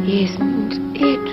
Isn't it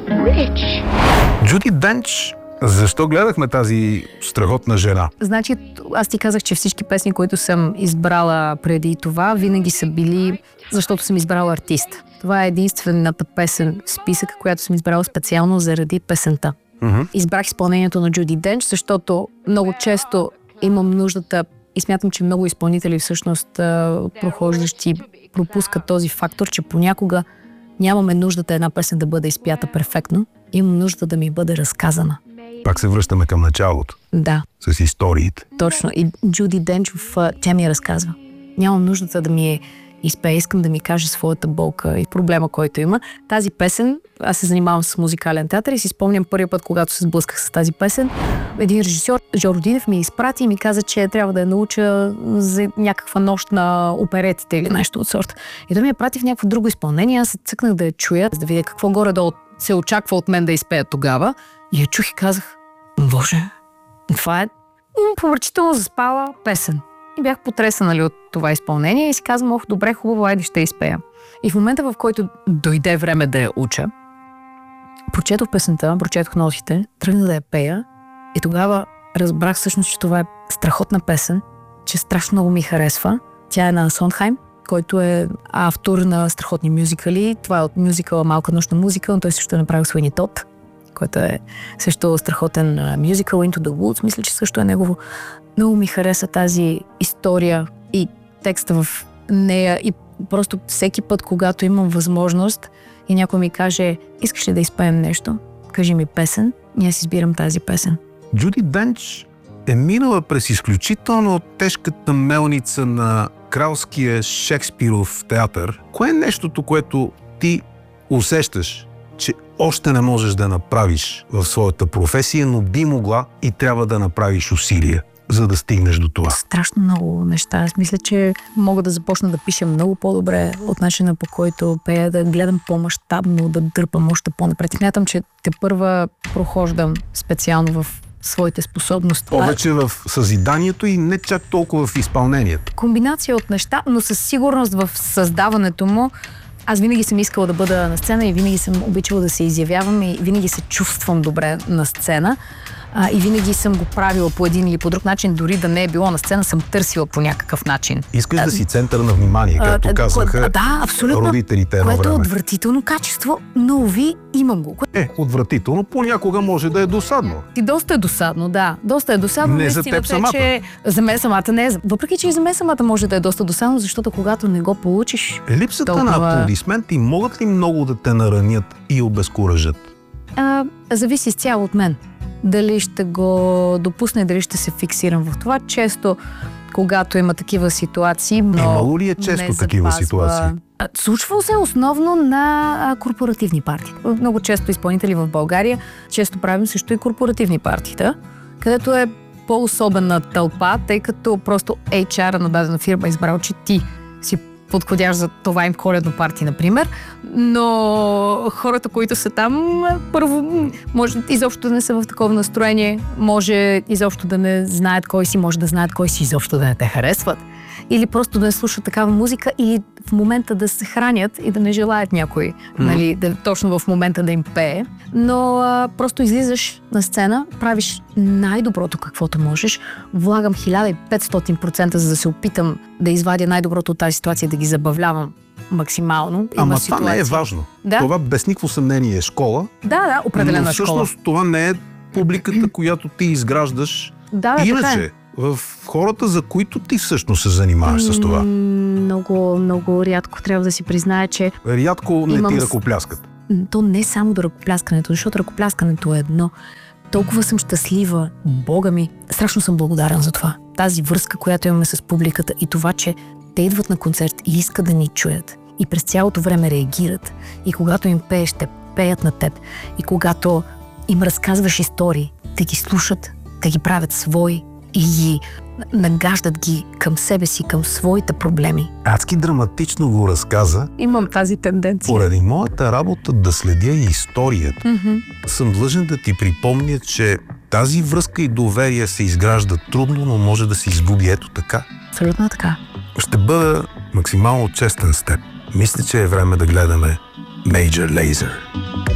rich? Джуди Денч, защо гледахме тази страхотна жена? Значи, аз ти казах, че всички песни, които съм избрала преди това, винаги са били, защото съм избрала артист. Това е единствената песен в списъка, която съм избрала специално заради песента. Избрах изпълнението на Джуди Денч, защото много често имам нуждата и смятам, че много изпълнители всъщност прохождащи пропускат този фактор, че понякога нямаме нуждата една песен да бъде изпята перфектно, имам нужда да ми бъде разказана. Пак се връщаме към началото. Да. С историите. Точно. И Джуди Денч тя ми я разказва. Нямам нуждата да ми изпее, искам да ми каже своята болка и проблема, който има. Тази песен, аз се занимавам с музикален театър и си спомням първия път, когато се сблъсках с тази песен. Един режисьор, Жоро Динев, ми изпрати и ми каза, че трябва да я науча за някаква нощ на оперетите или нещо от сорта. И той ми я прати в някакво друго изпълнение. Аз се цъкнах да я чуя, да видя какво горе-долу се очаква от мен да изпея тогава. И я чух и казах, боже, това е повърчително заспала песен. И бях потресана от това изпълнение и си казвам, добре, хубаво, айде ще изпея. И в момента, в който дойде време да я уча, прочетох песента, прочетох нотите, тръгнах да я пея и тогава разбрах всъщност, че това е страхотна песен, че страшно много ми харесва. Тя е на Сондхайм, който е автор на страхотни мюзикали. Това е от мюзикъла Малка нощна музика, но той също е направил Суини Тод, който е също страхотен мюзикъл Into the Woods, мисля, че също е негово. Много ми хареса тази история и текста в нея и просто всеки път, когато имам възможност и някой ми каже, искаш ли да изпеем нещо? Кажи ми песен и аз избирам тази песен. Джуди Денч е минала през изключително тежката мелница на кралския Шекспиров театър. Кое е нещото, което ти усещаш, че още не можеш да направиш в своята професия, но би могла и трябва да направиш усилия, за да стигнеш до това? Страшно много неща. Аз мисля, че мога да започна да пиша много по-добре от начина, по който пея, да гледам по-мащабно, да дърпам още по-напред. Смятам, че тепърва прохождам специално в своите способности. Повече в съзиданието и не чак толкова в изпълнението. Комбинация от неща, но със сигурност в създаването му. Аз винаги съм искала да бъда на сцена и винаги съм обичала да се изявявам и винаги се чувствам добре на сцена. И винаги съм го правила по един или по друг начин, дори да не е било на сцена, съм търсила по някакъв начин. Искаш да си център на внимание, както казаха родителите едно време. Което е отвратително качество, но ви имам го. Отвратително, понякога може да е досадно. И доста е досадно, да. Доста е досадно. Не за теб самата. Че за мен самата не е. Въпреки, че и за мен самата може да е доста досадно, защото когато не го получиш... Липсата на аплодисменти могат ли много да те наранят и обезкуражат? Зависи изцяло от мен. Дали ще го допусне, дали ще се фиксирам в това. Често, когато има такива ситуации, но имало ли е често такива ситуации? Случва се основно на корпоративни партии. Много често изпълнители в България, често правим също и корпоративни партита, където е по-особена тълпа, тъй като просто HR-а на дадена фирма избрал, че ти си подходящ за това им коледно парти, например, но хората, които са там, първо, може изобщо да не са в такова настроение, може изобщо да не знаят кой си, може да знаят кой си, изобщо да не те харесват, или просто да не слушат такава музика, или в момента да се хранят и да не желаят някой, нали, точно в момента да им пее, но просто излизаш на сцена, правиш най-доброто каквото можеш, влагам 1500%, за да се опитам да извадя най-доброто от тази ситуация, да ги забавлявам максимално. Ама това не е важно. Да? Това без никакво съмнение е школа. Да, определена школа. Но всъщност това не е публиката, която ти изграждаш. Иначе, в хората, за които ти всъщност се занимаваш с това. Много, много рядко трябва да си призная, че... Рядко не ти ръкопляскат. То не е само до ръкопляскането, защото ръкопляскането е едно. Толкова съм щастлива, Бога ми. Страшно съм благодарен за това. Тази връзка, която имаме с публиката и това, че те идват на концерт и искат да ни чуят. И през цялото време реагират. И когато им пееш, те пеят на теб. И когато им разказваш истории, те ги слушат, те ги правят свои и ги нагаждат ги към себе си, към своите проблеми. Адски драматично го разказа. Имам тази тенденция. Поради моята работа да следя историята, съм длъжен да ти припомня, че тази връзка и доверие се изгражда трудно, но може да се изгуби ето така. Абсолютно така. Ще бъда максимално честен с теб. Мисля, че е време да гледаме Major Lazer.